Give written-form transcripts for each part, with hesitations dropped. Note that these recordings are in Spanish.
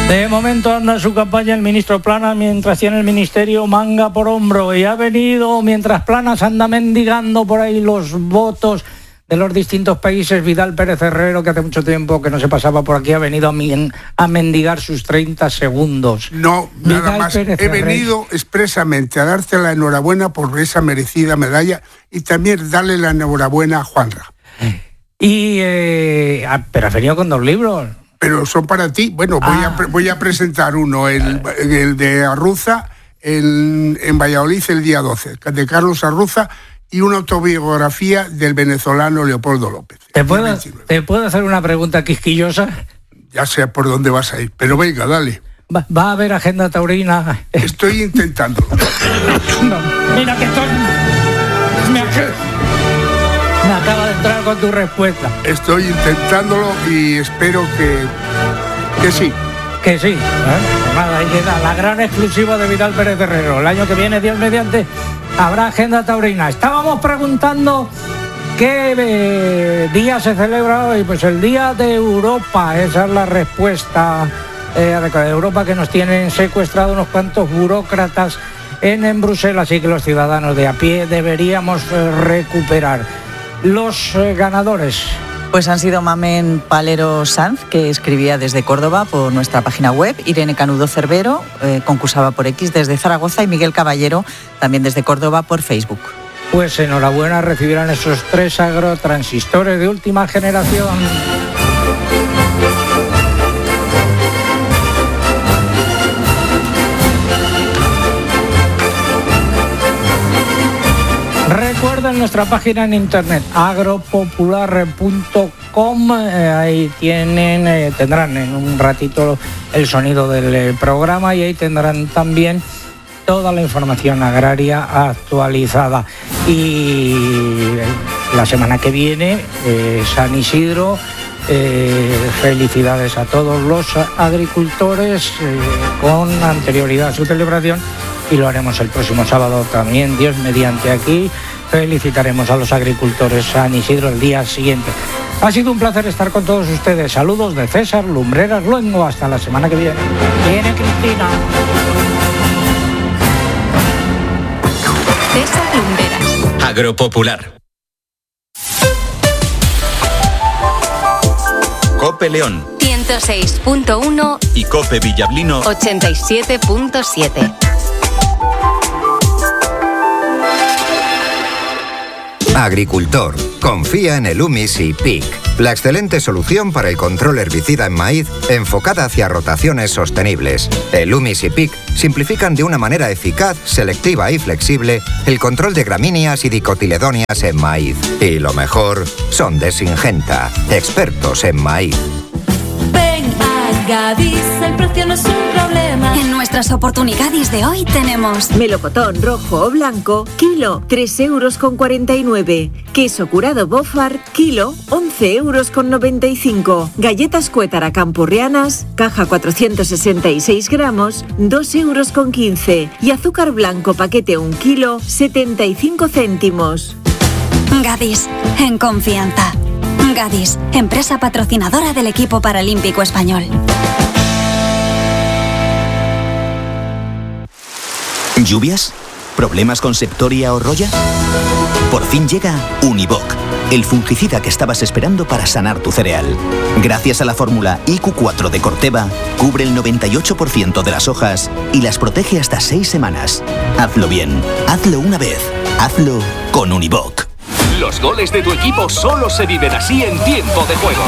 De momento anda su campaña el ministro Planas mientras tiene el ministerio manga por hombro y ha venido, mientras Planas anda mendigando por ahí los votos de los distintos países, Vidal Pérez Herrero, que hace mucho tiempo que no se pasaba por aquí, ha venido a mendigar sus 30 segundos. No, Vidal nada más. Pérez He venido expresamente a darte la enhorabuena por esa merecida medalla y también darle la enhorabuena a Juanra. Pero has venido con 2 libros. Pero son para ti. Bueno, voy a presentar uno, el de Arruza, en Valladolid el día 12, de Carlos Arruza, y una autobiografía del venezolano Leopoldo López. ¿Te puedo hacer una pregunta quisquillosa? Ya sé por dónde vas a ir, pero venga, dale. ¿Va a haber agenda taurina? Estoy intentándolo. No, mira que estoy... Me acaba de entrar con tu respuesta. Estoy intentándolo y espero que sí. Que sí. Pues nada, ahí queda la gran exclusiva de Vidal Pérez Herrero. El año que viene, Dios mediante, habrá agenda taurina. Estábamos preguntando qué día se celebra hoy. Pues el Día de Europa. Esa es la respuesta de Europa, que nos tienen secuestrado unos cuantos burócratas en Bruselas, y que los ciudadanos de a pie deberíamos recuperar. Los ganadores pues han sido Mamen Palero Sanz, que escribía desde Córdoba por nuestra página web, Irene Canudo Cervero, concursaba por X desde Zaragoza, y Miguel Caballero, también desde Córdoba, por Facebook. Pues enhorabuena, recibirán esos 3 agrotransistores de última generación. Recuerden nuestra página en internet, agropopular.com. Ahí tendrán en un ratito el sonido del programa, y ahí tendrán también toda la información agraria actualizada. Y la semana que viene, San Isidro, felicidades a todos los agricultores, con anterioridad a su celebración, y lo haremos el próximo sábado también, Dios mediante. Aquí felicitaremos a los agricultores San Isidro el día siguiente. Ha sido un placer estar con todos ustedes. Saludos de César Lumbreras Luengo. Hasta la semana que viene. Viene Cristina. César Lumbreras. Agropopular. Cope León 106.1 y Cope Villablino 87.7. Agricultor, confía en el Umisi PIC, la excelente solución para el control herbicida en maíz enfocada hacia rotaciones sostenibles. El Umisi PIC simplifican de una manera eficaz, selectiva y flexible el control de gramíneas y dicotiledóneas en maíz. Y lo mejor, son de Syngenta, expertos en maíz. Gadis, el precio no es un problema. En nuestras oportunidades de hoy tenemos melocotón rojo o blanco, kilo, 3,49 €. Queso curado Bofar, kilo, 11,95 €. Galletas Cuétara Campurrianas, caja 466 gramos, 2,15 €. Y azúcar blanco paquete 1 kilo, 75 céntimos. Gadis, en confianza. Gadis, empresa patrocinadora del equipo paralímpico español. ¿Lluvias? ¿Problemas con Septoria o Roya? Por fin llega Univoc, el fungicida que estabas esperando para sanar tu cereal. Gracias a la fórmula IQ4 de Corteva, cubre el 98% de las hojas y las protege hasta 6 semanas. Hazlo bien, hazlo una vez, hazlo con Univoc. Los goles de tu equipo solo se viven así en tiempo de juego.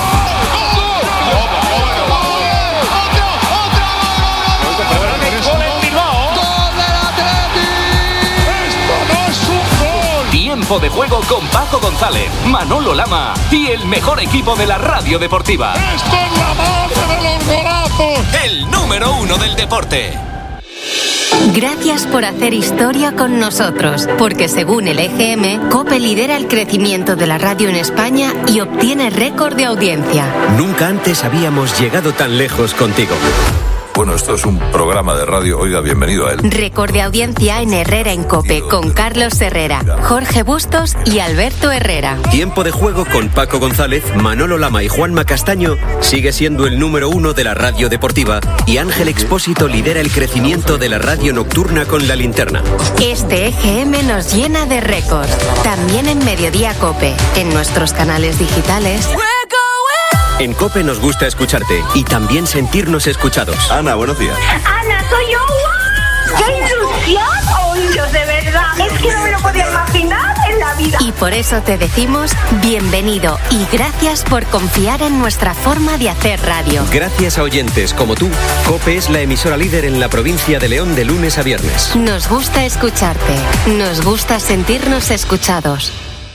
Tiempo de juego con Paco González, Manolo Lama y el mejor equipo de la radio deportiva. ¡Esto es la madre de los golazos! El número 1 del deporte. Gracias por hacer historia con nosotros, porque según el EGM, COPE lidera el crecimiento de la radio en España y obtiene récord de audiencia. Nunca antes habíamos llegado tan lejos contigo. Bueno, esto es un programa de radio. Oiga, bienvenido a él. Récord de audiencia en Herrera en COPE con Carlos Herrera, Jorge Bustos y Alberto Herrera. Tiempo de juego con Paco González, Manolo Lama y Juanma Castaño sigue siendo el número 1 de la radio deportiva y Ángel Expósito lidera el crecimiento de la radio nocturna con La Linterna. Este EGM nos llena de récords. También en Mediodía COPE, en nuestros canales digitales. En COPE nos gusta escucharte y también sentirnos escuchados. Ana, buenos días. Ana, soy yo. ¡Qué ilusión! ¡Oh, Dios, de verdad! Es que no me lo podía imaginar en la vida. Y por eso te decimos bienvenido y gracias por confiar en nuestra forma de hacer radio. Gracias a oyentes como tú, COPE es la emisora líder en la provincia de León de lunes a viernes. Nos gusta escucharte. Nos gusta sentirnos escuchados.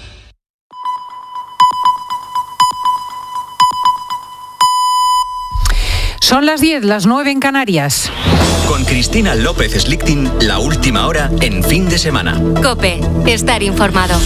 Son las 10, las 9 en Canarias. Con Cristina López Slichting, la última hora en fin de semana. COPE, estar informado.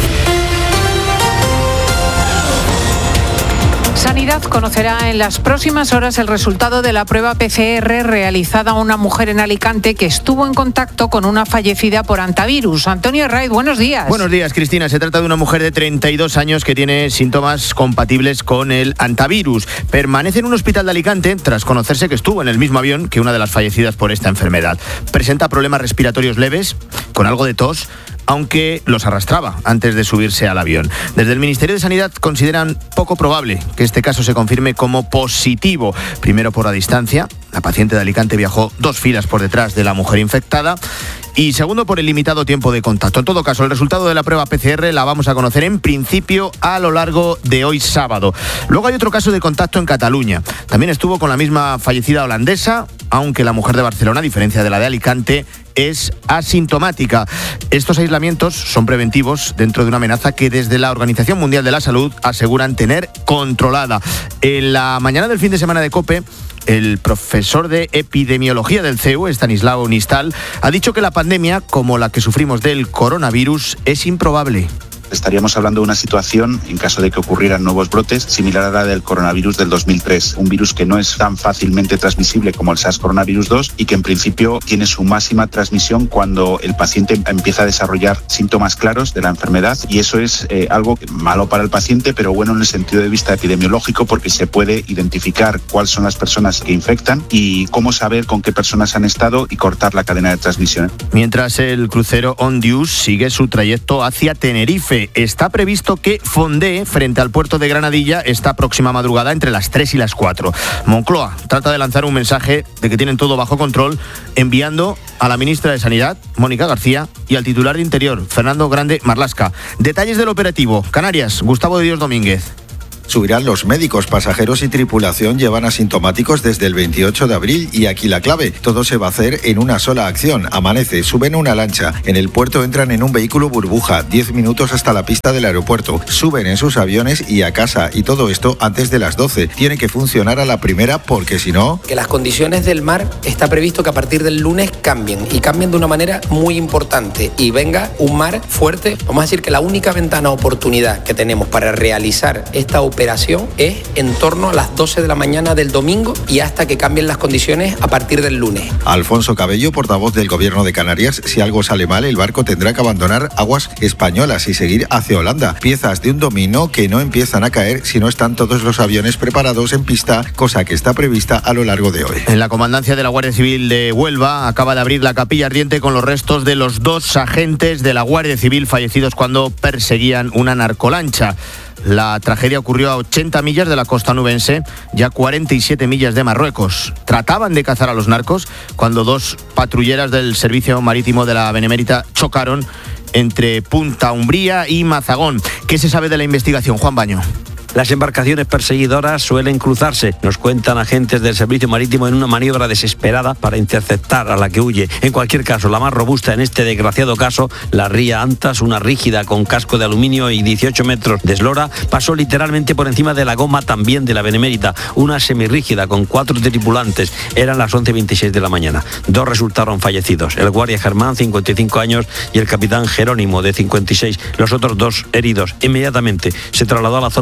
Sanidad conocerá en las próximas horas el resultado de la prueba PCR realizada a una mujer en Alicante que estuvo en contacto con una fallecida por hantavirus. Antonio Herraiz, buenos días. Buenos días, Cristina. Se trata de una mujer de 32 años que tiene síntomas compatibles con el hantavirus. Permanece en un hospital de Alicante tras conocerse que estuvo en el mismo avión que una de las fallecidas por esta enfermedad. Presenta problemas respiratorios leves, con algo de tos, aunque los arrastraba antes de subirse al avión. Desde el Ministerio de Sanidad consideran poco probable que este caso se confirme como positivo. Primero, por la distancia. La paciente de Alicante viajó 2 filas por detrás de la mujer infectada. Y segundo, por el limitado tiempo de contacto. En todo caso, el resultado de la prueba PCR la vamos a conocer en principio a lo largo de hoy sábado. Luego hay otro caso de contacto en Cataluña. También estuvo con la misma fallecida holandesa, aunque la mujer de Barcelona, a diferencia de la de Alicante, es asintomática. Estos aislamientos son preventivos dentro de una amenaza que desde la Organización Mundial de la Salud aseguran tener controlada. En la mañana del fin de semana de COPE, el profesor de epidemiología del CEU, Estanislao Nistal, ha dicho que la pandemia, como la que sufrimos del coronavirus, es improbable. Estaríamos hablando de una situación, en caso de que ocurrieran nuevos brotes, similar a la del coronavirus del 2003. Un virus que no es tan fácilmente transmisible como el SARS-CoV-2 y que en principio tiene su máxima transmisión cuando el paciente empieza a desarrollar síntomas claros de la enfermedad, y eso es algo malo para el paciente, pero bueno en el sentido de vista epidemiológico, porque se puede identificar cuáles son las personas que infectan y cómo saber con qué personas han estado y cortar la cadena de transmisión. Mientras el crucero Ondius sigue su trayecto hacia Tenerife. Está previsto que fondee frente al puerto de Granadilla esta próxima madrugada entre las 3 y las 4. Moncloa trata de lanzar un mensaje de que tienen todo bajo control, enviando a la ministra de Sanidad, Mónica García, y al titular de Interior, Fernando Grande Marlasca. Detalles del operativo. Canarias, Gustavo de Dios Domínguez. Subirán los médicos, pasajeros y tripulación llevan asintomáticos desde el 28 de abril y aquí la clave. Todo se va a hacer en una sola acción. Amanece, suben a una lancha. En el puerto entran en un vehículo burbuja. 10 minutos hasta la pista del aeropuerto. Suben en sus aviones y a casa. Y todo esto antes de las 12. Tiene que funcionar a la primera porque si no... Que las condiciones del mar está previsto que a partir del lunes cambien. Y cambien de una manera muy importante. Y venga un mar fuerte. Vamos a decir que la única ventana de oportunidad que tenemos para realizar esta operación es en torno a las 12 de la mañana del domingo y hasta que cambien las condiciones a partir del lunes. Alfonso Cabello, portavoz del Gobierno de Canarias, si algo sale mal, el barco tendrá que abandonar aguas españolas y seguir hacia Holanda. Piezas de un dominó que no empiezan a caer si no están todos los aviones preparados en pista, cosa que está prevista a lo largo de hoy. En la comandancia de la Guardia Civil de Huelva acaba de abrir la capilla ardiente con los restos de los 2 agentes de la Guardia Civil fallecidos cuando perseguían una narcolancha. La tragedia ocurrió a 80 millas de la costa nubense y a 47 millas de Marruecos. Trataban de cazar a los narcos cuando 2 patrulleras del Servicio Marítimo de la Benemérita chocaron entre Punta Umbría y Mazagón. ¿Qué se sabe de la investigación, Juan Baño? Las embarcaciones perseguidoras suelen cruzarse, nos cuentan agentes del Servicio Marítimo, en una maniobra desesperada para interceptar a la que huye. En cualquier caso, la más robusta en este desgraciado caso, la Ría Antas, una rígida con casco de aluminio y 18 metros de eslora, pasó literalmente por encima de la goma también de la Benemérita, una semirrígida con 4 tripulantes. Eran las 11:26 de la mañana. 2 resultaron fallecidos, el guardia Germán, 55 años, y el capitán Jerónimo, de 56. Los otros 2 heridos. Inmediatamente se trasladó a la zona un helicóptero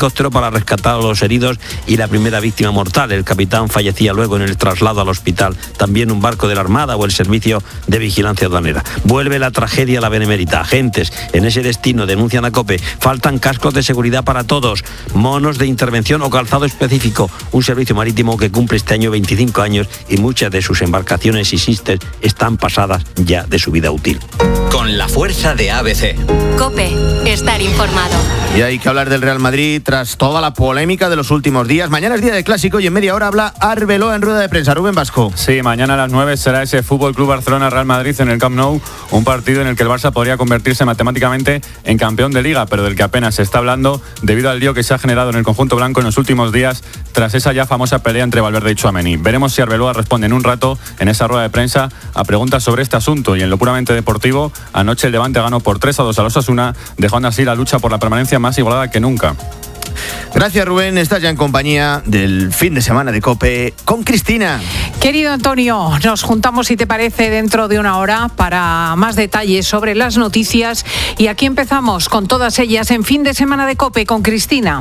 helicóptero para rescatar a los heridos y la primera víctima mortal. El capitán fallecía luego en el traslado al hospital. También un barco de la Armada o el Servicio de Vigilancia Aduanera. Vuelve la tragedia a la Benemérita. Agentes en ese destino denuncian a COPE. Faltan cascos de seguridad para todos, monos de intervención o calzado específico. Un servicio marítimo que cumple este año 25 años y muchas de sus embarcaciones y sisters están pasadas ya de su vida útil. Con la fuerza de ABC. COPE, estar informado. Y hay que hablar del Real Madrid tras toda la polémica de los últimos días. Mañana es día de clásico y en media hora habla Arbeloa en rueda de prensa. Rubén Vasco. Sí, mañana a las 9 será ese Fútbol Club Barcelona-Real Madrid en el Camp Nou, un partido en el que el Barça podría convertirse matemáticamente en campeón de Liga, pero del que apenas se está hablando debido al lío que se ha generado en el conjunto blanco en los últimos días tras esa ya famosa pelea entre Valverde y Tchouaméni. Veremos si Arbeloa responde en un rato en esa rueda de prensa a preguntas sobre este asunto. Y en lo puramente deportivo, anoche el Levante ganó por 3-2 al Osasuna, dejando así la lucha por la permanencia más igualada que nunca. Gracias, Rubén. Estás ya en compañía del fin de semana de COPE con Cristina. Querido Antonio, nos juntamos, si te parece, dentro de una hora para más detalles sobre las noticias. Y aquí empezamos con todas ellas en fin de semana de COPE con Cristina.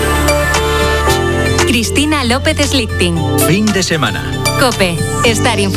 Cristina López Slichting. Fin de semana. COPE, estar informado.